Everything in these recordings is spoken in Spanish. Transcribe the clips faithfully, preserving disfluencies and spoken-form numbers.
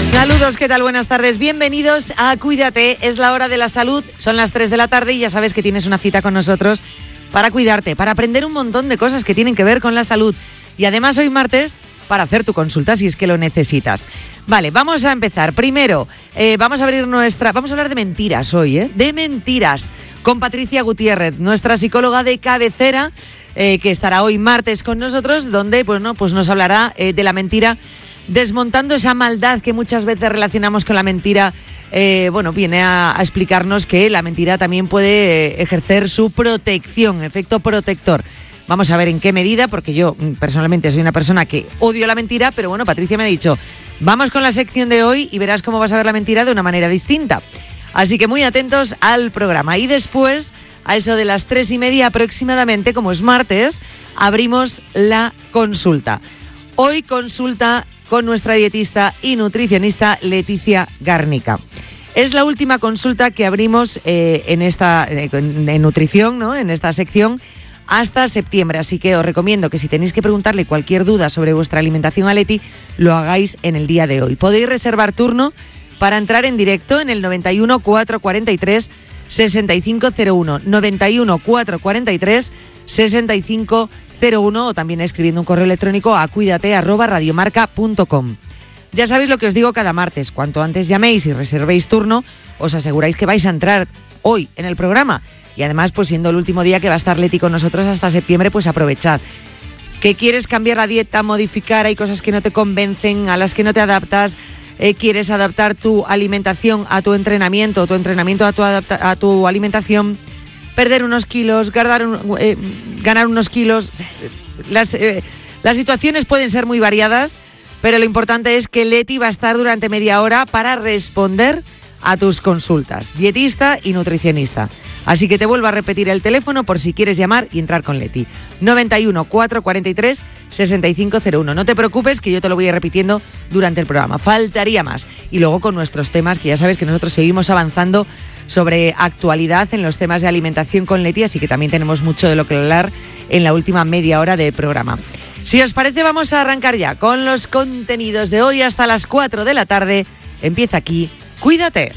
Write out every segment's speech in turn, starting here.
Saludos, ¿qué tal? Buenas tardes, bienvenidos a Cuídate, es la hora de la salud, son las tres de la tarde y ya sabes que tienes una cita con nosotros para cuidarte, para aprender un montón de cosas que tienen que ver con la salud y además hoy martes para hacer tu consulta si es que lo necesitas. Vale, vamos a empezar. Primero, eh, vamos a abrir nuestra... Vamos a hablar de mentiras hoy, ¿eh? De mentiras, con Patricia Gutiérrez, nuestra psicóloga de cabecera, eh, que estará hoy martes con nosotros, donde bueno, pues nos hablará eh, de la mentira, desmontando esa maldad que muchas veces relacionamos con la mentira. Eh, bueno, viene a, a explicarnos que la mentira también puede eh, ejercer su protección, efecto protector. Vamos a ver en qué medida, porque yo personalmente soy una persona que odio la mentira, pero bueno, Patricia me ha dicho, vamos con la sección de hoy y verás cómo vas a ver la mentira de una manera distinta. Así que muy atentos al programa. Y después, a eso de las tres y media aproximadamente, como es martes, abrimos la consulta. Hoy consulta con nuestra dietista y nutricionista Leticia Garnica. Es la última consulta que abrimos eh, en esta eh, en nutrición, ¿no? En esta sección, hasta septiembre, así que os recomiendo que si tenéis que preguntarle cualquier duda sobre vuestra alimentación a Leti, lo hagáis en el día de hoy. Podéis reservar turno para entrar en directo en el noventa y uno, cuatrocientos cuarenta y tres, sesenta y cinco cero uno, noventa y uno, cuatrocientos cuarenta y tres, sesenta y cinco cero uno o también escribiendo un correo electrónico a cuídate arroba radiomarca punto com. Ya sabéis lo que os digo cada martes, cuanto antes llaméis y reservéis turno, os aseguráis que vais a entrar hoy en el programa. Y además, pues siendo el último día que va a estar Leti con nosotros hasta septiembre, pues aprovechad. ¿Que quieres cambiar la dieta, modificar? Hay cosas que no te convencen, a las que no te adaptas. Eh, ¿Quieres adaptar tu alimentación a tu entrenamiento, tu entrenamiento a tu, adapta- a tu alimentación? Perder unos kilos, ganar, un, eh, ganar unos kilos. Las, eh, las situaciones pueden ser muy variadas, pero lo importante es que Leti va a estar durante media hora para responder a tus consultas. Dietista y nutricionista. Así que te vuelvo a repetir el teléfono por si quieres llamar y entrar con Leti. noventa y uno, cuatrocientos cuarenta y tres, sesenta y cinco cero uno. No te preocupes que yo te lo voy a ir repitiendo durante el programa. Faltaría más. Y luego con nuestros temas, que ya sabes que nosotros seguimos avanzando sobre actualidad en los temas de alimentación con Leti, así que también tenemos mucho de lo que hablar en la última media hora del programa. Si os parece, vamos a arrancar ya con los contenidos de hoy hasta las cuatro de la tarde. Empieza aquí, Cuídate.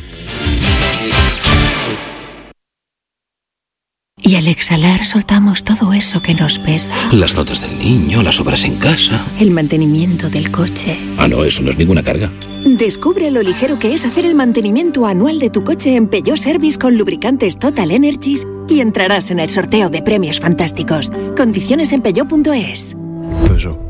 Y al exhalar soltamos todo eso que nos pesa. Las notas del niño, las obras en casa. El mantenimiento del coche. Ah, no, eso no es ninguna carga. Descubre lo ligero que es hacer el mantenimiento anual de tu coche en Peugeot Service con lubricantes Total Energies y entrarás en el sorteo de premios fantásticos. Condiciones en peugeot punto es. Peugeot.